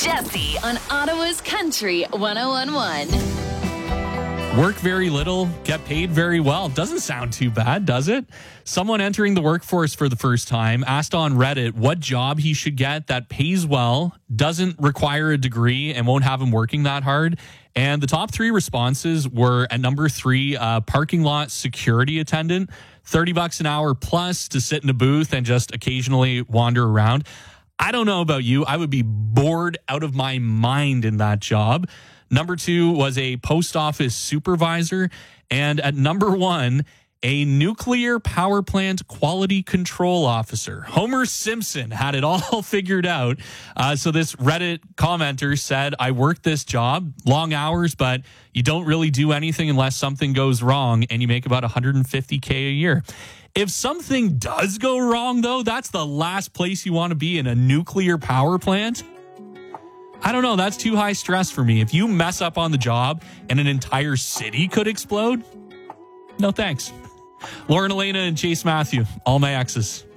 Jesse on Ottawa's Country 101.1. Work very little, get paid very well. Doesn't sound too bad, does it? Someone entering the workforce for the first time asked on Reddit what job he should get that pays well, doesn't require a degree, and won't have him working that hard. And the top three responses were at number 3, parking lot security attendant, $30 an hour plus to sit in a booth and just occasionally wander around. I don't know about you. I would be bored out of my mind in that job. Number 2 was a post office supervisor. And at number 1, a nuclear power plant quality control officer. Homer Simpson had it all figured out. So this Reddit commenter said, I work this job, long hours, but you don't really do anything unless something goes wrong, and you make about $150K a year. If something does go wrong, though, that's the last place you want to be, in a nuclear power plant. I don't know. That's too high stress for me. If you mess up on the job and an entire city could explode, no thanks. Lauren Elena and Chase Matthew, all my exes.